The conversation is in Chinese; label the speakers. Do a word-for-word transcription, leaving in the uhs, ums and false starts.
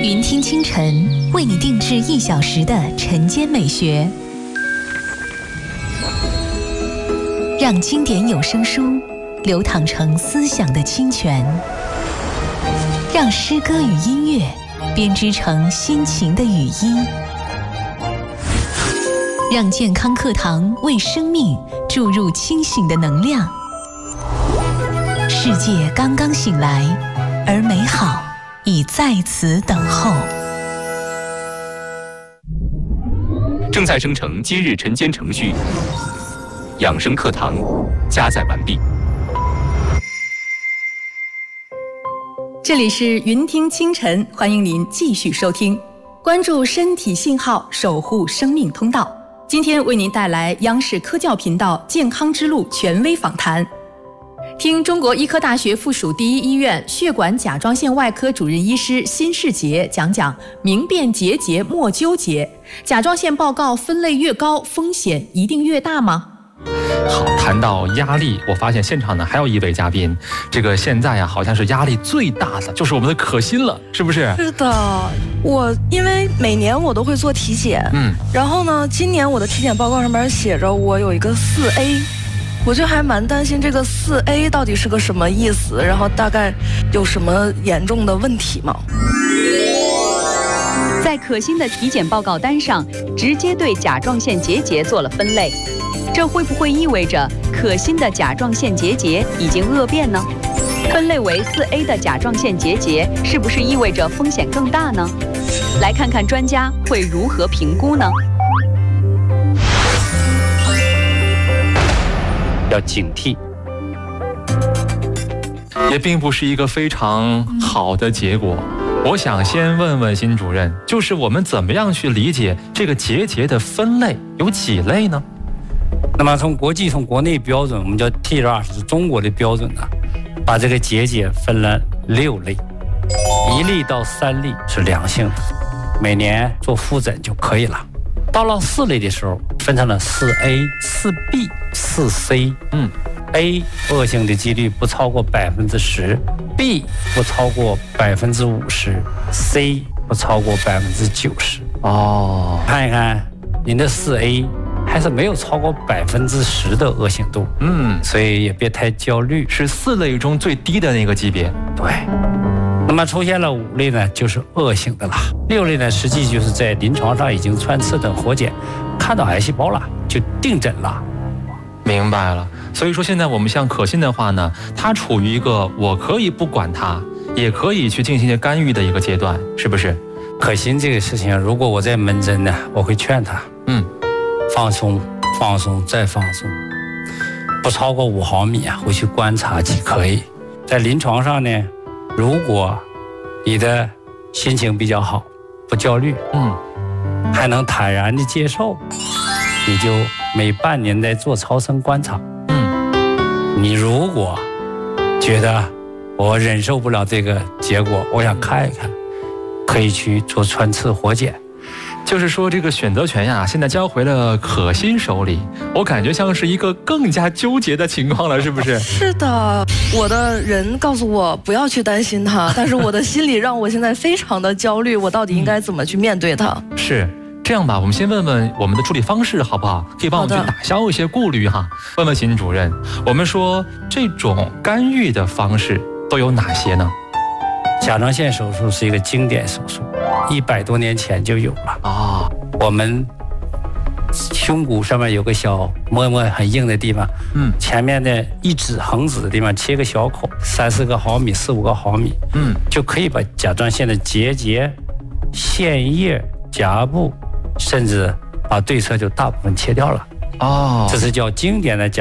Speaker 1: 云听清晨为你定制一小时的晨间美学，让经典有声书流淌成思想的清泉，让诗歌与音乐编织成心情的语音，让健康课堂为生命注入清醒的能量。世界刚刚醒来，而美好已在此等候。
Speaker 2: 正在生成今日晨间程序，养生课堂加载完毕。
Speaker 3: 这里是云听清晨，欢迎您继续收听，关注身体信号，守护生命通道。今天为您带来央视科教频道健康之路权威访谈。听中国医科大学附属第一医院血管甲状腺外科主任医师辛世杰讲讲明辨结节莫纠结，甲状腺报告分类越高，风险一定越大吗？
Speaker 4: 好，谈到压力，我发现现场呢还有一位嘉宾，这个现在呀好像是压力最大的就是我们的可心了，是不是？
Speaker 5: 是的，我因为每年我都会做体检，嗯，然后呢，今年我的体检报告上面写着我有一个四 A。我就还蛮担心这个四 A 到底是个什么意思，然后大概有什么严重的问题吗？
Speaker 6: 在可心的体检报告单上，直接对甲状腺结节做了分类，这会不会意味着可心的甲状腺结节已经恶变呢？分类为四 A 的甲状腺结节，是不是意味着风险更大呢？来看看专家会如何评估呢？
Speaker 7: 要警惕，
Speaker 4: 也并不是一个非常好的结果。我想先问问辛主任，就是我们怎么样去理解这个结节的分类有几类呢？
Speaker 7: 那么从国际从国内标准，我们叫 T 二十，是中国的标准呢，把这个结节分了六类，一例到三例是良性的，每年做复诊就可以了。到了四类的时候，分成了四 A、四 B、四 C。嗯 ，A 恶性的几率不超过百分之十 ，B 不超过百分之五十 ，C 不超过百分之九十。哦，看一看您的四 A 还是没有超过百分之十的恶性度。嗯，所以也别太焦虑，
Speaker 4: 是四类中最低的那个级别。
Speaker 7: 对。那么出现了五类呢，就是恶性的了。六类呢，实际就是在临床上已经穿刺等活检，看到癌细胞了，就定诊了。
Speaker 4: 明白了。所以说现在我们像可心的话呢，它处于一个我可以不管它，也可以去进行一些干预的一个阶段，是不是？
Speaker 7: 可心这个事情，如果我在门诊呢，我会劝他，嗯，放松，放松，再放松，不超过五毫米啊，回去观察即可以。在临床上呢，如果你的心情比较好，不焦虑，嗯，还能坦然的接受，你就每半年来做超声观察。嗯，你如果觉得我忍受不了这个结果，我想看一看，可以去做穿刺活检。
Speaker 4: 就是说这个选择权呀，现在交回了可心手里，我感觉像是一个更加纠结的情况了，是不是？
Speaker 5: 是的，我的人告诉我不要去担心它，但是我的心里让我现在非常的焦虑，我到底应该怎么去面对它？
Speaker 4: 嗯、是这样吧，我们先问问我们的处理方式好不好？可以帮我们去打消一些顾虑哈。问问辛主任，我们说这种干预的方式都有哪些呢？
Speaker 7: 甲状腺手术是一个经典手术，一百多年前就有了啊、哦。我们胸骨上面有个小摸摸很硬的地方，嗯，前面的一指横指的地方切个小口，三四个毫米、四五个毫米，嗯，就可以把甲状腺的结节、腺叶、夹部，甚至把对侧就大部分切掉了。哦，这是叫经典的甲